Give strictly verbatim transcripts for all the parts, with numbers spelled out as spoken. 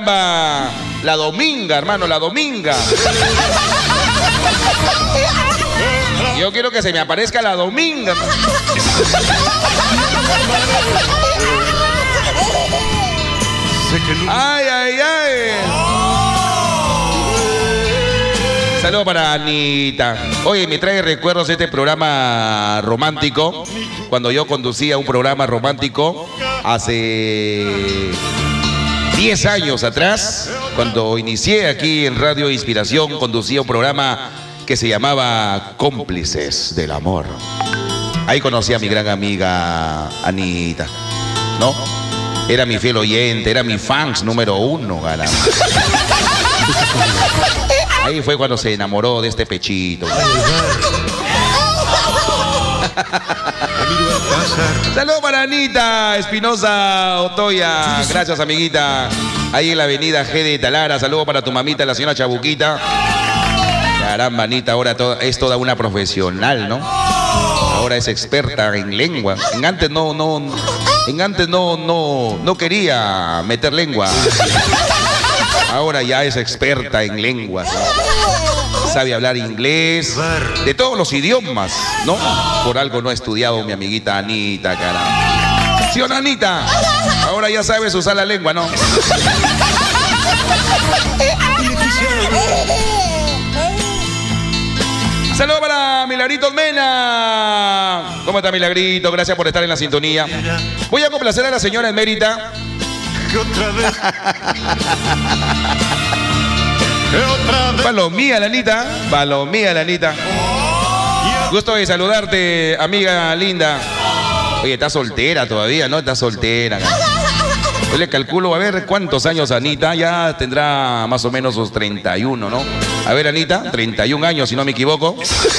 Caramba, la Dominga, hermano, la Dominga. Yo quiero que se me aparezca la Dominga. Ay, ay, ay. Saludos para Anita. Oye, me trae recuerdos de este programa romántico. Cuando yo conducía un programa romántico hace diez años atrás, cuando inicié aquí en Radio Inspiración, conducía un programa que se llamaba Cómplices del Amor. Ahí conocí a mi gran amiga Anita, ¿no? Era mi fiel oyente, era mi fans número uno, caramba. Ahí fue cuando se enamoró de este pechito. Saludos para Anita Espinosa Otoya. Gracias, amiguita. Ahí en la avenida G de Talara. Saludos para tu mamita, la señora Chabuquita. Caramba, Anita, ahora toda, es toda una profesional, ¿no? Ahora es experta en lengua. En antes no, no, en antes no, no, no quería meter lengua. Ahora ya es experta en lenguas, ¿no? Sabe hablar inglés, de todos los idiomas, ¿no? Por algo no ha estudiado mi amiguita Anita, caramba. ¿Sí o no, Anita? Ahora ya sabes usar la lengua, ¿no? Saludos para Milagrito Mena. ¿Cómo está, Milagrito? Gracias por estar en la sintonía. Voy a complacer a la señora emérita. Que otra vez. Que otra vez. Palomía, la Anita. Palomía, la Anita. Gusto de saludarte, amiga linda. Oye, está soltera todavía, ¿no? Está soltera. Yo le calculo, a ver, ¿cuántos años Anita? Ya tendrá más o menos sus treinta y uno, ¿no? A ver, Anita, treinta y un años, si no me equivoco.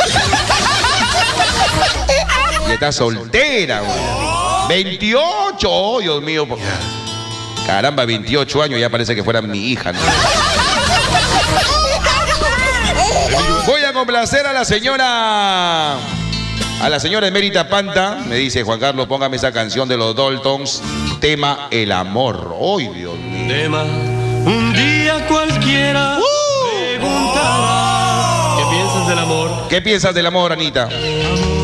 Y está soltera, güey. veintiocho, oh, Dios mío. Caramba, veintiocho años, ya parece que fuera mi hija, ¿no? Voy a complacer a la señora... A la señora Emérita Panta. Me dice, Juan Carlos, póngame esa canción de los Daltons. Tema El Amor. ¡Ay, Dios mío! Tema, un día cualquiera uh, preguntará. ¿Qué piensas del amor? ¿Qué piensas del amor, Anita? Amor.